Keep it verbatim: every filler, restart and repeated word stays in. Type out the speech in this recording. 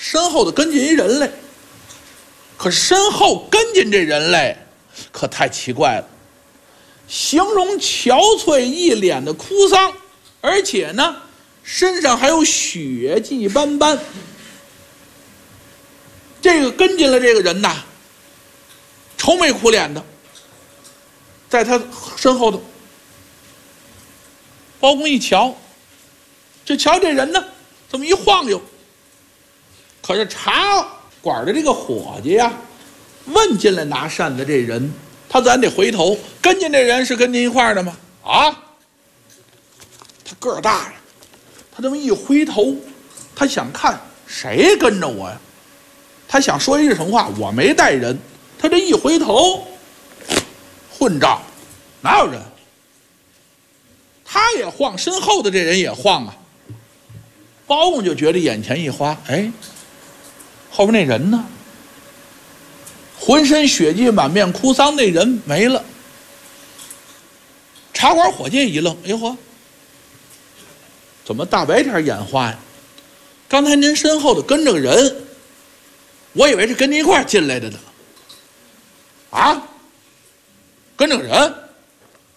身后的跟进一人来。可是身后跟进这人来，可太奇怪了，形容憔悴，一脸的哭丧，而且呢，身上还有血迹斑斑。这个跟进了这个人呐，愁眉苦脸的，在他身后头。包公一瞧，这瞧这人呢，这么一晃悠。可是茶馆的这个伙计呀，问进来拿扇子这人，他咱得回头跟进这人是跟您一块儿的吗？啊，他个儿大呀，他这么一回头，他想看谁跟着我呀？他想说一句什么话？我没带人。他这一回头，混账，哪有人？他也晃，身后的这人也晃啊。包公就觉得眼前一花，哎，后边那人呢？浑身血迹满面哭丧，那人没了。茶馆伙计一愣，哎呦呵，怎么大白天眼花呀？刚才您身后的跟着个人，我以为是跟您一块儿进来的呢。啊，跟着个人。